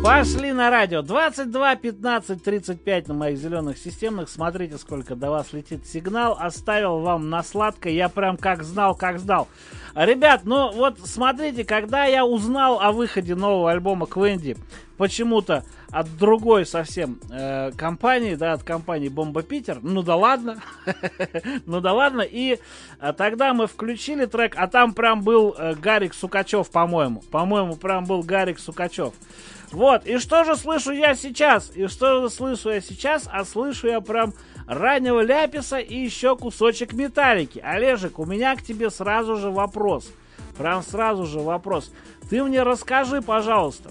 Пошли на радио. 22 15 35 на моих зеленых системных. Смотрите, сколько до вас летит сигнал. Оставил вам на сладкое. Я прям как знал, как знал. Ребят, ну вот смотрите, когда я узнал о выходе нового альбома Квенди, почему-то от другой совсем компании, да, от компании Бомба Питер, ну да ладно, ну да ладно, и тогда мы включили трек, а там прям был Гарик Сукачев, по-моему, прям был Гарик Сукачев. Вот, и что же слышу я сейчас? А слышу я прям раннего Ляписа и еще кусочек Металлики. Олежек, у меня к тебе сразу же вопрос. Прям сразу же вопрос. Ты мне расскажи, пожалуйста,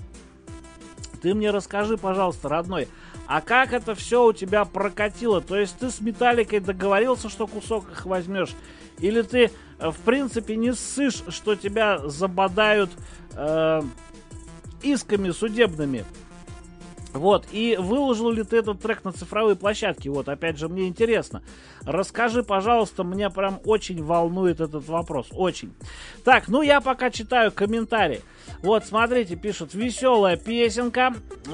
родной, а как это все у тебя прокатило? То есть ты с Металликой договорился, что кусок их возьмешь? Или ты, в принципе, не ссышь, что тебя забодают исками судебными? Вот, и выложил ли ты этот трек на цифровые площадки? Вот, опять же, мне интересно. Расскажи, пожалуйста, меня прям очень волнует этот вопрос, очень. Так, ну я пока читаю комментарии. Вот, смотрите, пишут, веселая песенка.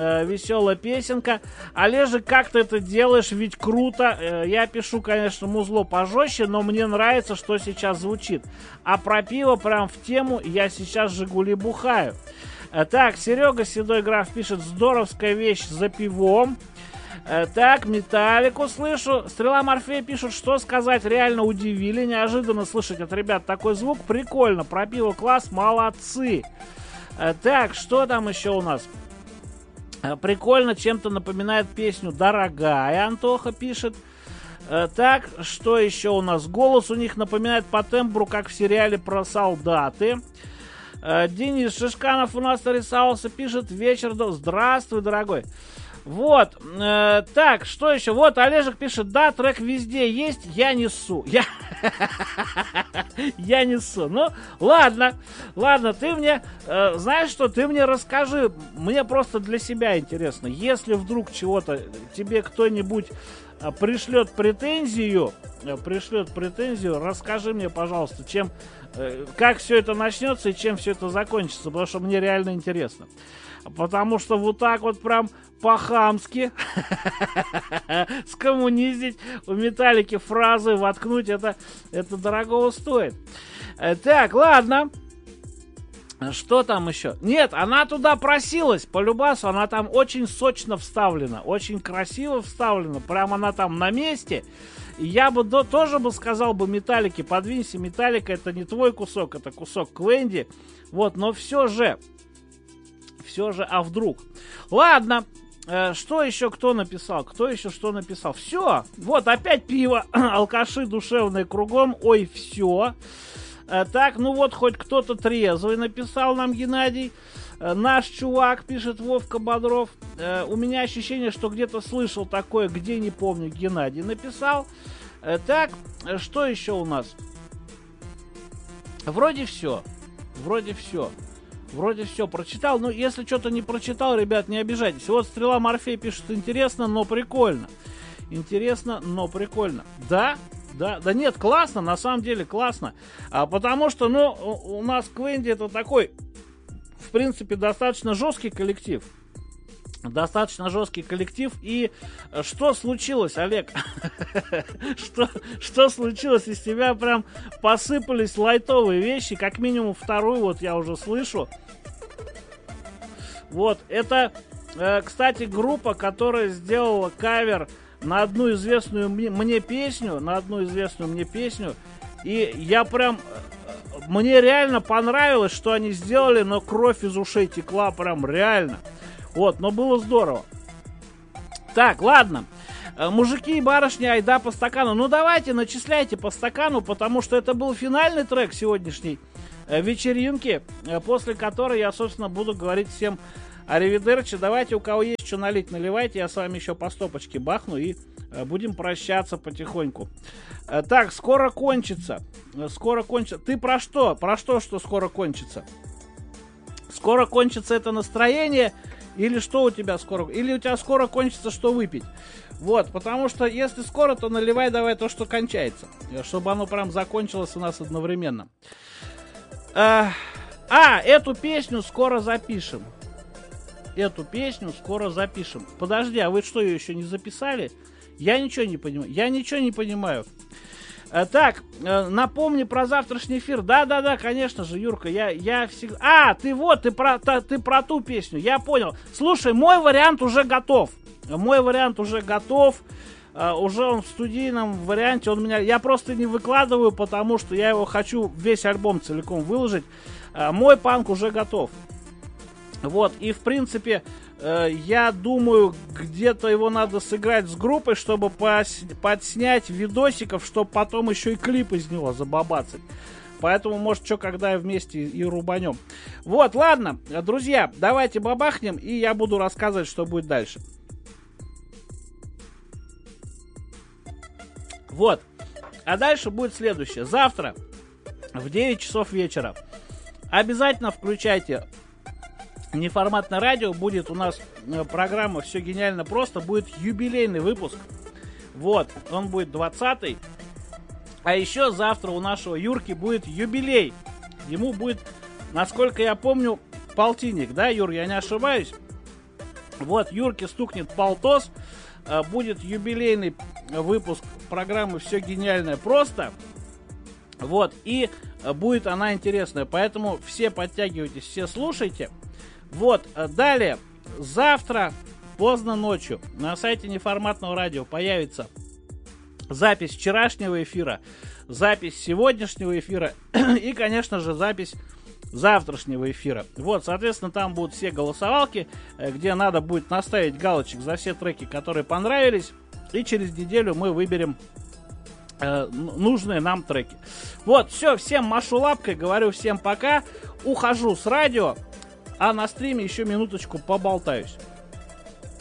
Олежек, как ты это делаешь, ведь круто. Я пишу, конечно, музло пожестче, но мне нравится, что сейчас звучит. А про пиво прям в тему, я сейчас Жигули бухаю. Так, Серега Седой Граф пишет, здоровская вещь за пивом. Так, Металлику слышу. Стрела Морфея пишет, что сказать, реально удивили. Неожиданно слышать от ребят такой звук. Прикольно, про пиво класс, молодцы. Так, что там еще у нас? Прикольно, чем-то напоминает песню «Дорогая», Антоха пишет. Так, что еще у нас? Голос у них напоминает по тембру, как в сериале про солдаты. Денис Шишканов у нас нарисовался, пишет, вечер, здравствуй, дорогой. Вот, так, что еще? Вот, Олежек пишет, да, трек везде есть, я несу. Я несу. Ну, ладно, ты мне, знаешь что, ты мне расскажи, мне просто для себя интересно, если вдруг чего-то тебе кто-нибудь пришлет претензию, расскажи мне, пожалуйста, как все это начнется и чем все это закончится, потому что мне реально интересно. Потому что вот так вот прям по-хамски скоммунизить у Металлики фразы, воткнуть, это дорогого стоит. Так, ладно. Что там еще? Нет, она туда просилась, по любасу, она там очень сочно вставлена, очень красиво вставлена, прям она там на месте. И я бы тоже бы сказал бы Металлике, подвинься, Металлика, это не твой кусок, это кусок Квенди. Вот, но все же, а вдруг? Ладно, что еще кто написал? Кто еще что написал? Все, вот опять пиво, алкаши душевные кругом, ой, все. Так, ну вот хоть кто-то трезвый написал нам, Геннадий. Наш чувак, пишет Вовка Бодров. У меня ощущение, что где-то слышал такое, где не помню, Геннадий написал. Так, что еще у нас? Вроде все прочитал. Ну, если что-то не прочитал, ребят, не обижайтесь. Вот Стрела Морфей пишет, интересно, но прикольно. Да, нет, классно, на самом деле классно. Потому что, ну, у нас Квенди это такой, в принципе, достаточно жесткий коллектив. И что случилось, Олег? Что случилось? Из тебя прям посыпались лайтовые вещи. Как минимум вторую вот я уже слышу. Вот, это, кстати, группа, которая сделала кавер на одну известную мне песню. И я прям... Мне реально понравилось, что они сделали, но кровь из ушей текла прям реально. Вот, но было здорово. Так, ладно. Мужики и барышни, айда по стакану. Ну, давайте, начисляйте по стакану, потому что это был финальный трек сегодняшней вечеринки, после которой я, собственно, буду говорить всем аривидерчи. Давайте, у кого есть что налить, наливайте. Я с вами еще по стопочке бахну и будем прощаться потихоньку. Так, скоро кончится. Ты про что? Что скоро кончится? Скоро кончится это настроение? Или что у тебя скоро? Или у тебя скоро кончится, что выпить? Вот, потому что если скоро, то наливай давай то, что кончается. Чтобы оно прям закончилось у нас одновременно. Эту песню скоро запишем. эту песню скоро запишем. Подожди, а вы что, ее еще не записали? Я ничего не понимаю. Я ничего не понимаю. Так, напомни про завтрашний эфир. Да, конечно же, Юрка, я всегда... ты про ту песню, я понял. Слушай, мой вариант уже готов. Уже он в студийном варианте. Я просто не выкладываю, потому что я его хочу весь альбом целиком выложить. Мой панк уже готов. Вот, и в принципе, я думаю, где-то его надо сыграть с группой, чтобы подснять видосиков, чтобы потом еще и клип из него забабацать. Поэтому, может, что, когда вместе и рубанем. Вот, ладно, друзья, давайте бабахнем, и я буду рассказывать, что будет дальше. Вот, а дальше будет следующее. Завтра в 9 часов вечера обязательно включайте Неформатное радио. Будет у нас программа «Все гениально просто». Будет юбилейный выпуск. Вот, он будет 20-й. А еще завтра у нашего Юрки будет юбилей. Ему будет, насколько я помню, полтинник. Да, Юр, я не ошибаюсь? Вот, Юрке стукнет полтос. Будет юбилейный выпуск программы «Все гениальное просто». Вот, и будет она интересная. Поэтому все подтягивайтесь, все слушайте. Вот, далее, завтра поздно ночью на сайте Неформатного радио появится запись вчерашнего эфира, запись сегодняшнего эфира и, конечно же, запись завтрашнего эфира. Вот, соответственно, там будут все голосовалки, где надо будет наставить галочек за все треки, которые понравились, и через неделю мы выберем нужные нам треки. Вот, все, всем машу лапкой, говорю всем пока, ухожу с радио. А на стриме еще минуточку поболтаюсь.